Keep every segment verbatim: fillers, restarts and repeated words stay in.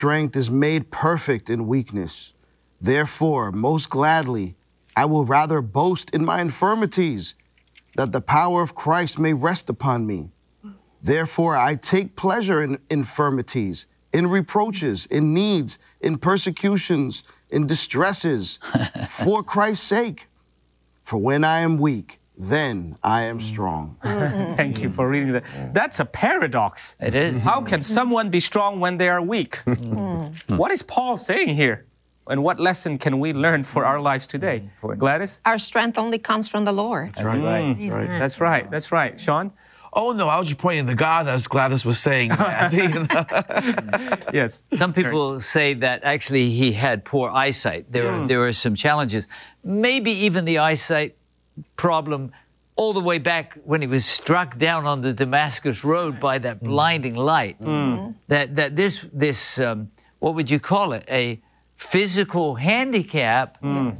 strength is made perfect in weakness. Therefore, most gladly, I will rather boast in my infirmities, that the power of Christ may rest upon me. Therefore, I take pleasure in infirmities, in reproaches, in needs, in persecutions, in distresses, for Christ's sake. For when I am weak, then I am strong. Thank you for reading that. That's a paradox. It is. How can someone be strong when they are weak? What is Paul saying here? And what lesson can we learn for our lives today? Gladys? Our strength only comes from the Lord. That's right. Mm, right. That's right. That's right. Sean? Oh, no, I was just pointing to God as Gladys was saying. Yes. Some people say that actually he had poor eyesight. There, Mm. are, there are some challenges. Maybe even the eyesight problem all the way back when he was struck down on the Damascus Road by that blinding light. Mm. That, that this, this um, what would you call it, a physical handicap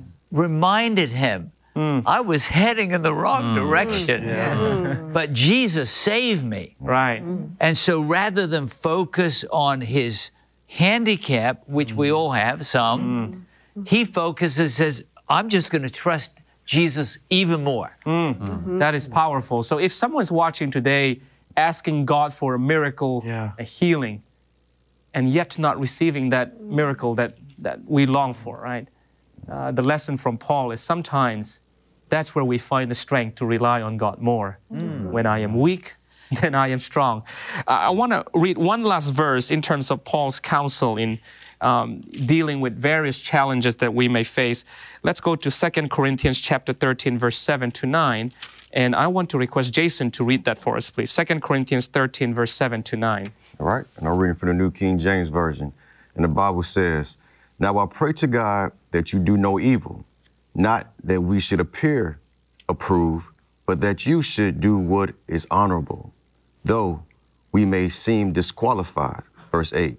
reminded him, I was heading in the wrong direction, but Jesus saved me. Right. And so rather than focus on his handicap, which we all have some, he focuses, says, I'm just going to trust Jesus even more. Mm. That is powerful. So if someone's watching today asking God for a miracle, Yeah. a healing, and yet not receiving that miracle that, that we long for, right? Uh, the lesson from Paul is sometimes that's where we find the strength to rely on God more. When I am weak, then I am strong. Uh, I want to read one last verse in terms of Paul's counsel in um, dealing with various challenges that we may face. Let's go to Second Corinthians chapter thirteen, verse seven to nine. And I want to request Jason to read that for us, please. Second Corinthians thirteen, verse seven to nine. All right, and I'm reading from the New King James Version. And the Bible says, now I pray to God that you do no evil, not that we should appear approved, but that you should do what is honorable, though we may seem disqualified. Verse eight,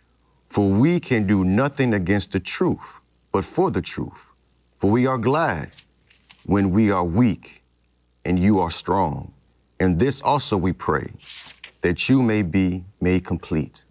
for we can do nothing against the truth, but for the truth. For we are glad when we are weak and you are strong. And this also we pray, that you may be made complete.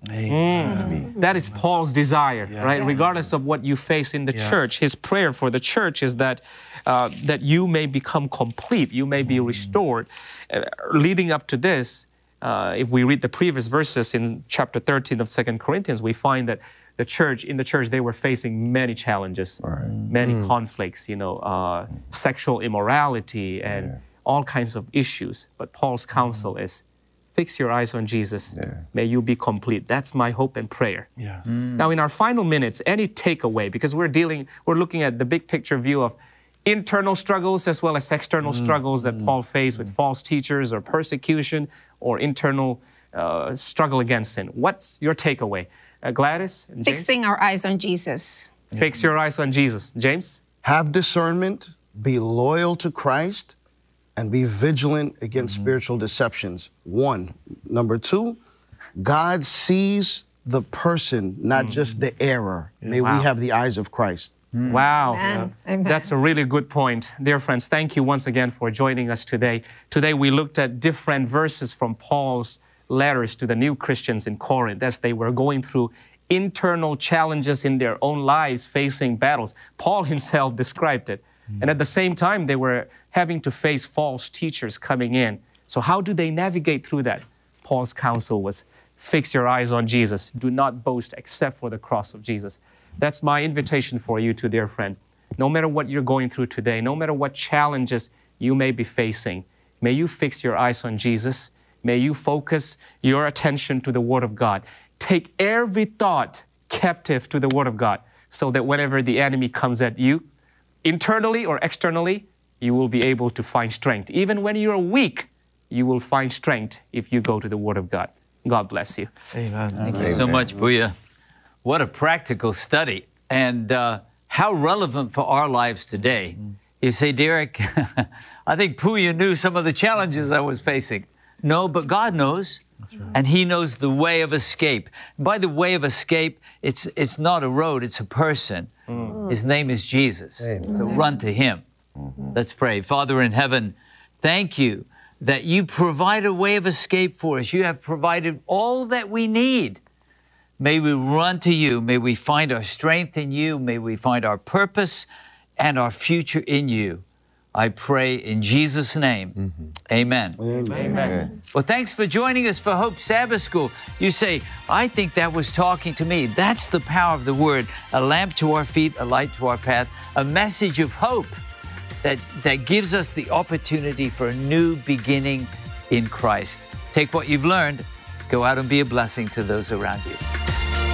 Mm. That is Paul's desire, yeah. right? Yes. Regardless of what you face in the yeah. church, his prayer for the church is that uh, that you may become complete, you may be restored. Uh, leading up to this, uh, if we read the previous verses in chapter thirteen of Second Corinthians, we find that the church, in the church, they were facing many challenges, right. many mm. conflicts, you know, uh, sexual immorality and yeah. all kinds of issues. But Paul's counsel mm. is, fix your eyes on Jesus. Yeah. May you be complete. That's my hope and prayer. Yeah. Mm. Now, in our final minutes, any takeaway, because we're dealing, we're looking at the big picture view of internal struggles as well as external mm. struggles that mm. Paul faced with false teachers or persecution or internal uh, struggle against sin. What's your takeaway? Uh, Gladys and James? Fixing our eyes on Jesus. Fix your eyes on Jesus. James? Have discernment, be loyal to Christ, and be vigilant against mm-hmm. spiritual deceptions. One. Number two, God sees the person, not mm-hmm. just the error. May wow. we have the eyes of Christ. Mm. Wow. Amen. Amen. That's a really good point. Dear friends, thank you once again for joining us today. Today we looked at different verses from Paul's letters to the new Christians in Corinth as they were going through internal challenges in their own lives, facing battles. Paul himself described it. Mm. And at the same time, they were having to face false teachers coming in. So how do they navigate through that? Paul's counsel was, fix your eyes on Jesus. Do not boast except for the cross of Jesus. That's my invitation for you, to dear friend. No matter what you're going through today, no matter what challenges you may be facing, may you fix your eyes on Jesus. May you focus your attention to the Word of God. Take every thought captive to the Word of God, so that whenever the enemy comes at you, internally or externally, you will be able to find strength. Even when you're weak, you will find strength if you go to the Word of God. God bless you. Amen. Thank Amen. you so much, Puya. What a practical study, and uh, how relevant for our lives today. Mm-hmm. You say, Derek, I think Puya knew some of the challenges I was facing. No, but God knows, That's right. and He knows the way of escape. By the way of escape, it's it's not a road, it's a person. Mm. His name is Jesus. Amen. So run to Him. Mm-hmm. Let's pray. Father in heaven, thank you that you provide a way of escape for us. You have provided all that we need. May we run to you. May we find our strength in you. May we find our purpose and our future in you. I pray in Jesus' name. Mm-hmm. Amen. Amen. Amen. Well, thanks for joining us for Hope Sabbath School. You say, I think that was talking to me. That's the power of the Word. A lamp to our feet, a light to our path, a message of hope that, that gives us the opportunity for a new beginning in Christ. Take what you've learned, go out and be a blessing to those around you.